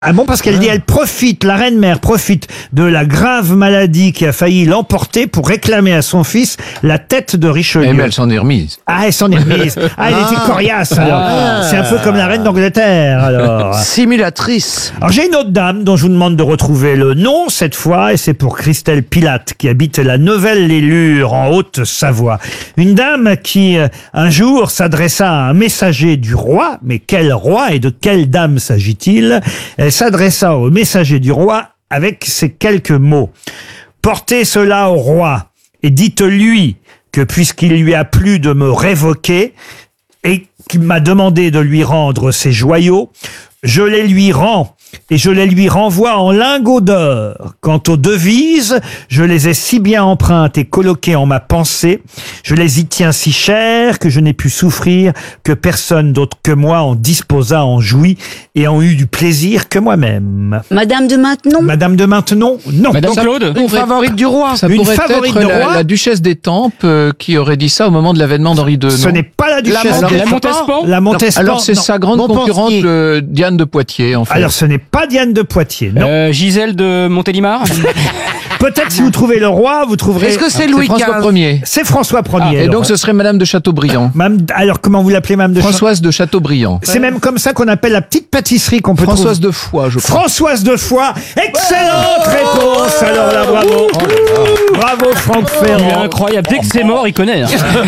Ah bon, parce qu'elle dit, elle profite, la reine-mère profite de la grave maladie qui a failli l'emporter pour réclamer à son fils la tête de Richelieu. Mais elle s'en est remise. Ah, elle s'en est remise. Ah, elle était coriace, alors. C'est un peu comme la reine d'Angleterre, alors. Simulatrice. Alors, j'ai une autre dame dont je vous demande de retrouver le nom, cette fois, et c'est pour Christelle Pilate, qui habite la Neuvelle-les-Lures, en Haute-Savoie. Une dame qui, un jour, s'adressa à un messager du roi. Mais quel roi et de quelle dame s'agit-il? Elle s'adressa au messager du roi avec ces quelques mots. « Portez cela au roi et dites-lui que puisqu'il lui a plu de me révoquer et qu'il m'a demandé de lui rendre ses joyaux, je les lui rends et je les lui renvoie en lingots d'or. Quant aux devises, je les ai si bien empreintes et colloquées en ma pensée, je les y tiens si cher que je n'ai pu souffrir que personne d'autre que moi en disposa, en jouit et en eut du plaisir que moi-même. » Madame de Maintenon? Madame de Maintenon, non. Madame Claude? Une favorite du roi. Ça Une pourrait favorite être de roi. la duchesse d'Étampes qui aurait dit ça au moment de l'avènement d'Henri II. Ce non n'est pas la duchesse. Alors, La Montespan? La Montespan. Alors c'est non. sa grande concurrente, Montpensier. Diane de Poitiers, en fait. Alors ce n'est pas Diane de Poitiers, non. Gisèle de Montélimar? Peut-être si vous trouvez le roi, vous trouverez... Est-ce que c'est c'est Louis François XV? Ier. C'est François Ier. Et le donc roi. ce serait Madame de Chateaubriand. Alors comment vous l'appelez, Madame de Françoise de Chateaubriand. C'est même comme ça qu'on appelle la petite pâtisserie qu'on peut Françoise trouver. de Foix, je crois. Françoise de Foix. Excellente réponse. Alors là, bravo. Bravo Franck Il est Ferrand. incroyable. Dès que c'est mort, il connaît.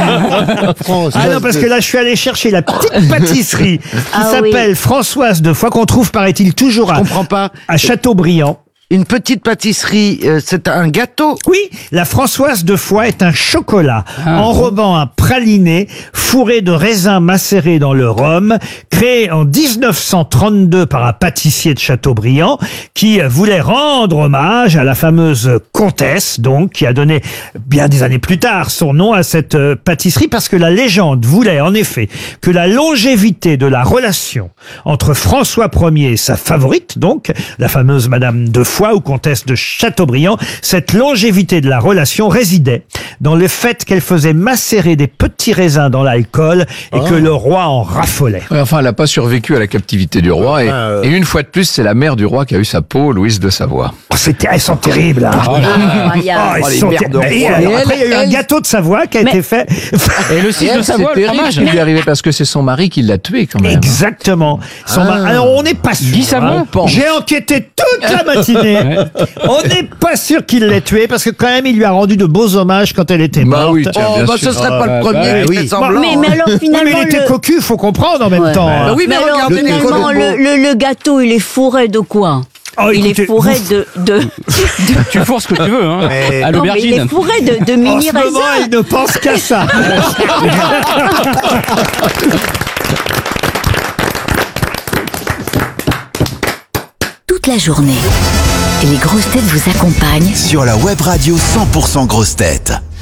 Ah non, parce que là, je suis allé chercher la petite pâtisserie qui Ah s'appelle Françoise de Foix, qu'on trouve, paraît-il, toujours Je comprends pas. à Chateaubriand. Une petite pâtisserie, c'est un gâteau. Oui, la Françoise de Foix est un chocolat enrobant un praliné fourré de raisins macérés dans le rhum, créé en 1932 par un pâtissier de Chateaubriand qui voulait rendre hommage à la fameuse comtesse, donc, qui a donné bien des années plus tard son nom à cette pâtisserie, parce que la légende voulait en effet que la longévité de la relation entre François Ier et sa favorite, donc, la fameuse Madame de Foix, ou comtesse de Chateaubriand, cette longévité de la relation résidait dans le fait qu'elle faisait macérer des petits raisins dans l'alcool et que le roi en raffolait. Ouais, enfin, elle n'a pas survécu à la captivité du roi. Et une fois de plus, c'est la mère du roi qui a eu sa peau, Louise de Savoie. Oh, elles sont terribles, hein. Incroyable. Elles sont mères de terribles. Et roi. alors, après, il y a eu un gâteau de Savoie qui a été fait. Et le cidre de C'est Savoie, le terrible fromage. ce qui lui est arrivé parce que c'est son mari qui l'a tué quand même. Exactement. Alors, on n'est pas sûr. Guy Savon, hein. J'ai enquêté toute la matinée. On n'est pas sûr qu'il l'ait tué parce que quand même, il lui a rendu de beaux hommages quand elle était Bah morte. oui, tiens, bien Bah, sûr. ce serait pas le premier bah, qui oui. fait semblant. Mais alors Oui, finalement, mais il était cocu, faut comprendre en même temps. hein. Bah oui, mais alors, regardez les finalement, colons. le gâteau, il est fourré de quoi? Oh, Il écoutez, est fourré de Tu fourres ce que tu veux, hein. À non, mais il l'aubergine. est fourré de En mini ce moment, raisins. il ne pense qu'à ça. Toute la journée, les grosses têtes vous accompagnent Sur la web radio 100% grosses têtes.